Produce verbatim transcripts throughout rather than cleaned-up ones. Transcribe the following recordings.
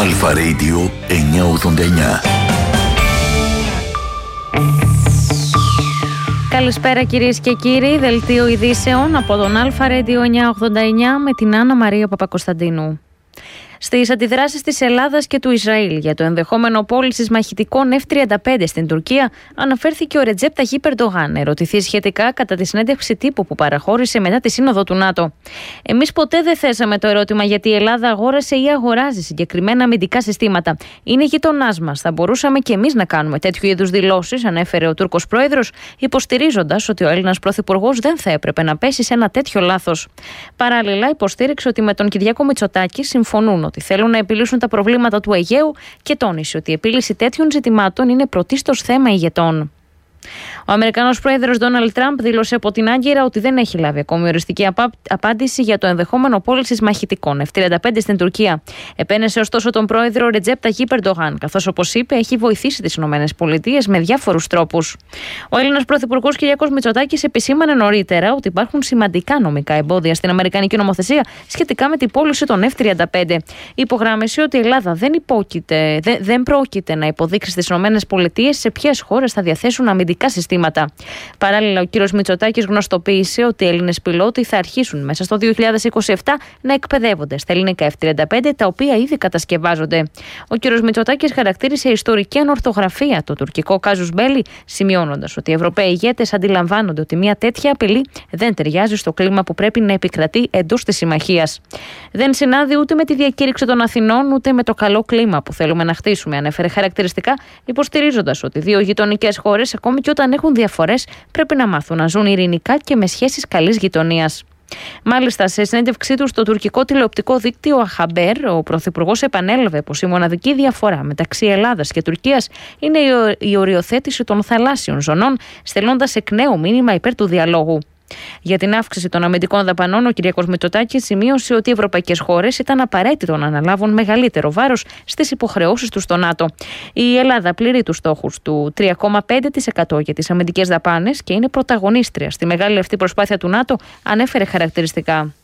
Αλφα Radio εννιακόσια ογδόντα εννιά. Καλησπέρα κυρίες και κύριοι, δελτίο ειδήσεων από τον Αλφα Radio εννιακόσια ογδόντα εννιά με την Άννα Μαρία Παπακοσταντίνου. Στις αντιδράσεις της Ελλάδας και του Ισραήλ για το ενδεχόμενο πώλησης μαχητικών εφ τριάντα πέντε στην Τουρκία, αναφέρθηκε ο Ρετζέπ Ταγιίπ Ερντογάν, ερωτηθεί σχετικά κατά τη συνέντευξη τύπου που παραχώρησε μετά τη Σύνοδο του ΝΑΤΟ. Εμείς ποτέ δεν θέσαμε το ερώτημα γιατί η Ελλάδα αγόρασε ή αγοράζει συγκεκριμένα αμυντικά συστήματα. Είναι γειτονάς μας. Θα μπορούσαμε και εμείς να κάνουμε τέτοιου είδους δηλώσεις, ανέφερε ο Τούρκος πρόεδρος, υποστηρίζοντας ότι ο Έλληνας πρωθυπουργός δεν θα έπρεπε να πέσει σε ένα τέτοιο λάθος. Παράλληλα, υποστήριξε ότι με τον Κυριάκο Μητσοτάκη συμφωνούν ότι θέλουν να επιλύσουν τα προβλήματα του Αιγαίου και τόνισε ότι η επίλυση τέτοιων ζητημάτων είναι πρωτίστως θέμα ηγετών. Ο Αμερικανός πρόεδρος Ντόναλντ Τραμπ δήλωσε από την Άγκυρα ότι δεν έχει λάβει ακόμη οριστική απάντηση για το ενδεχόμενο πώλησης μαχητικών εφ τριάντα πέντε στην Τουρκία. Επένεσε ωστόσο τον πρόεδρο Ρετζέπ Ταγιίπ Ερντογάν, καθώς όπως είπε έχει βοηθήσει τις ΗΠΑ με διάφορους τρόπους. Ο Έλληνας πρωθυπουργός Κυριάκος Μητσοτάκης επισήμανε νωρίτερα ότι υπάρχουν σημαντικά νομικά εμπόδια στην αμερικανική νομοθεσία σχετικά με την πώληση των εφ τριάντα πέντε. Υπογράμμισε ότι η Ελλάδα δεν, υπόκειται, δε, δεν πρόκειται να υποδείξει στις ΗΠΑ σε ποιες χώρες θα διαθέσουν αμυντικά συστήματα. Παράλληλα, ο κύριος Μητσοτάκης γνωστοποίησε ότι οι Έλληνες πιλότοι θα αρχίσουν μέσα στο δύο χιλιάδες είκοσι επτά να εκπαιδεύονται στα ελληνικά εφ τριάντα πέντε, τα οποία ήδη κατασκευάζονται. Ο κύριος Μητσοτάκης χαρακτήρισε ιστορική ανορθογραφία το τουρκικό κάζους μπέλι, σημειώνοντας ότι οι Ευρωπαίοι ηγέτες αντιλαμβάνονται ότι μια τέτοια απειλή δεν ταιριάζει στο κλίμα που πρέπει να επικρατεί εντός της συμμαχίας. Δεν συνάδει ούτε με τη διακήρυξη των Αθηνών, ούτε με το καλό κλίμα που θέλουμε να χτίσουμε, ανέφερε χαρακτηριστικά, υποστηρίζοντας ότι δύο γειτονικές χώρες, ακόμη και όταν έχουν διαφορές, πρέπει να μάθουν να ζουν ειρηνικά και με σχέσεις καλής γειτονίας. Μάλιστα, σε συνέντευξή του στο τουρκικό τηλεοπτικό δίκτυο Αχαμπέρ, ο πρωθυπουργός επανέλαβε πως η μοναδική διαφορά μεταξύ Ελλάδας και Τουρκίας είναι η οριοθέτηση των θαλάσσιων ζωνών, στελνώντας εκ νέου μήνυμα υπέρ του διαλόγου. Για την αύξηση των αμυντικών δαπανών, ο Κυριάκος Μητσοτάκης σημείωσε ότι οι ευρωπαϊκές χώρες ήταν απαραίτητο να αναλάβουν μεγαλύτερο βάρος στις υποχρεώσεις τους στο ΝΑΤΟ. Η Ελλάδα πληρεί τους στόχους του τρία κόμμα πέντε τοις εκατό για τις αμυντικές δαπάνες και είναι πρωταγωνίστρια στη μεγάλη αυτή προσπάθεια του ΝΑΤΟ, ανέφερε χαρακτηριστικά.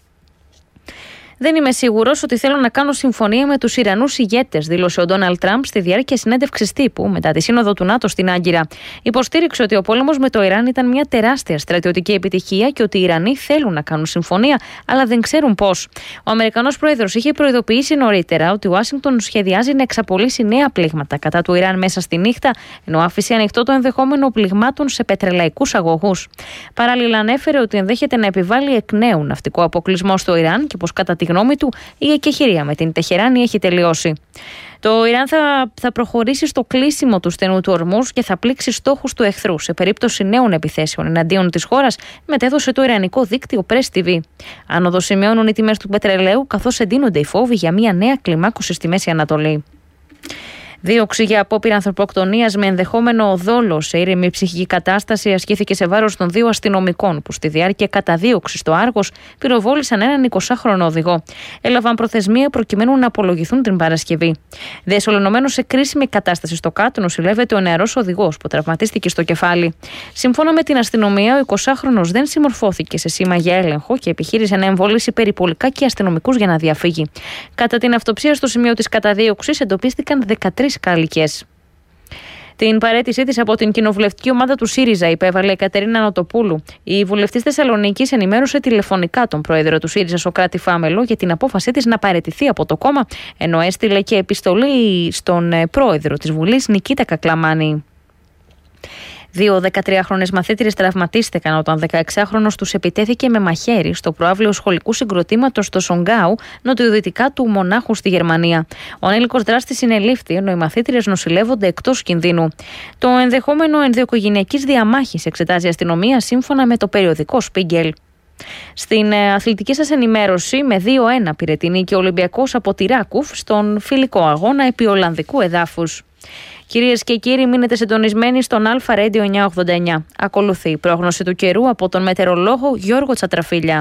Δεν είμαι σίγουρος ότι θέλω να κάνω συμφωνία με τους Ιρανούς ηγέτες, δήλωσε ο Ντόναλντ Τραμπ στη διάρκεια συνέντευξης τύπου μετά τη Σύνοδο του ΝΑΤΟ στην Άγκυρα. Υποστήριξε ότι ο πόλεμος με το Ιράν ήταν μια τεράστια στρατιωτική επιτυχία και ότι οι Ιρανοί θέλουν να κάνουν συμφωνία, αλλά δεν ξέρουν πώς. Ο Αμερικανός πρόεδρος είχε προειδοποιήσει νωρίτερα ότι η Ουάσιγκτον σχεδιάζει να εξαπολύσει νέα πλήγματα κατά του Ιράν μέσα στη νύχτα, ενώ άφησε ανοιχτό το ενδεχόμενο πληγμάτων σε πετρελαϊκούς αγωγούς. Παράλληλα, ανέφερε ότι ενδέχεται να επιβάλλει εκ νέου ναυτικό αποκλεισμό στο Ιράν και πως κατά τη γνώμη του η εκεχηρία με την Τεχεράνη έχει τελειώσει. Το Ιράν θα, θα προχωρήσει στο κλείσιμο του στενού του Ορμούζ και θα πλήξει στόχους του εχθρού σε περίπτωση νέων επιθέσεων εναντίον της χώρας, μετέδωσε το ιρανικό δίκτυο Press τι βι. Άνοδο σημειώνουν οι τιμές του πετρελαίου, καθώς εντείνονται οι φόβοι για μια νέα κλιμάκωση στη Μέση Ανατολή. Δίωξη για απόπειρα ανθρωποκτονίας με ενδεχόμενο δόλο σε ήρεμη ψυχική κατάσταση ασκήθηκε σε βάρος των δύο αστυνομικών που στη διάρκεια καταδίωξης στο Άργος πυροβόλησαν έναν εικοσάχρονο οδηγό. Έλαβαν προθεσμία προκειμένου να απολογηθούν την Παρασκευή. Διασωληνωμένος σε κρίσιμη κατάσταση στο κάτω νοσηλεύεται ο νεαρός οδηγός που τραυματίστηκε στο κεφάλι. Σύμφωνα με την αστυνομία, ο εικοσάχρονος δεν συμμορφώθηκε σε σήμα για έλεγχο και επιχείρησε να εμβολήσει περιπολικά και αστυνομικούς για να διαφύγει. Κατά την αυτοψία στο σημείο της καταδίωξης εντοπίστηκαν δεκατρείς κάλικες. Την παραίτησή της από την κοινοβουλευτική ομάδα του ΣΥΡΙΖΑ υπέβαλε η Κατερίνα Νοτοπούλου. Η βουλευτής Θεσσαλονίκης ενημέρωσε τηλεφωνικά τον πρόεδρο του ΣΥΡΙΖΑ, Σωκράτη Φάμελο, για την απόφασή της να παραιτηθεί από το κόμμα, ενώ έστειλε και επιστολή στον πρόεδρο της Βουλής, Νικήτα Κακλαμάνη. Δύο δεκατριάχρονες μαθήτριες τραυματίστηκαν όταν δεκαεξάχρονος τους επιτέθηκε με μαχαίρι στο προαύλιο σχολικού συγκροτήματος στο Σονγκάου, νοτιοδυτικά του Μονάχου στη Γερμανία. Ο ανήλικος δράστης συνελήφθη, ενώ οι μαθήτριες νοσηλεύονται εκτός κινδύνου. Το ενδεχόμενο ενδοοικογενειακής διαμάχης εξετάζει η αστυνομία σύμφωνα με το περιοδικό Spiegel. Στην αθλητική σας ενημέρωση, με δύο ένα πήρε την νίκη ο Ολυμπιακός από τη Ράκουφ στον φιλικό αγώνα επί Ολλανδικού εδάφους. Κυρίες και κύριοι, μείνετε συντονισμένοι στον Αλφα Radio εννιακόσια ογδόντα εννιά. Ακολουθεί η πρόγνωση του καιρού από τον μετεωρολόγο Γιώργο Τσατραφίλια.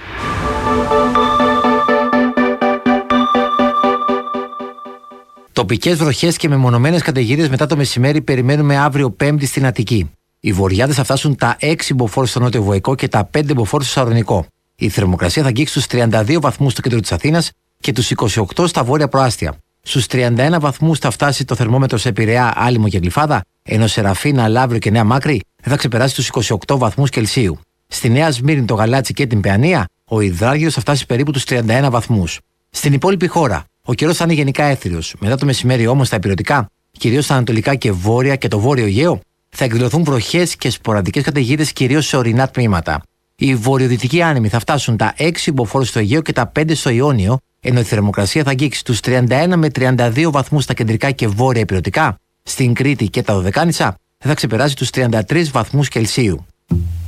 Τοπικές βροχές και μεμονωμένες καταιγίδες μετά το μεσημέρι περιμένουμε αύριο Πέμπτη στην Αττική. Οι βορειάδες θα φτάσουν τα έξι μποφόρ στο νότιο Βοϊκό και τα πέντε μποφόρ στο Σαρονικό. Η θερμοκρασία θα αγγίξει τους τριάντα δύο βαθμούς στο κέντρο της Αθήνας και τους είκοσι οκτώ στα βόρεια προάστια. Στους τριάντα ένα βαθμούς θα φτάσει το θερμόμετρο σε Πειραιά, Άλυμο και Γλυφάδα, ενώ σε Ραφίνα, Λαύριο και Νέα Μάκρη δεν θα ξεπεράσει τους είκοσι οκτώ βαθμούς Κελσίου. Στη Νέα Σμύρνη, το Γαλάτσι και την Παιανία, ο υδράργυρος θα φτάσει περίπου τους τριάντα ένα βαθμούς. Στην υπόλοιπη χώρα, ο καιρός θα είναι γενικά έθριος. Μετά το μεσημέρι όμως στα ηπειρωτικά, κυρίως στα ανατολικά και βόρεια και το βόρειο Αιγαίο, θα εκδηλωθούν βροχές και σποραδικές καταιγίδες κυρίως σε ορεινά τμήματα. Οι βορειοδυτικοί άνεμοι θα φτάσουν τα έξι μποφόρ στο Αιγαίο και τα πέντε στο Ιόνιο, ενώ η θερμοκρασία θα αγγίξει τους τριάντα ένα με τριάντα δύο βαθμούς στα κεντρικά και βόρεια ηπειρωτικά. Στην Κρήτη και τα Δωδεκάνησα θα ξεπεράσει τους τριάντα τρεις βαθμούς Κελσίου.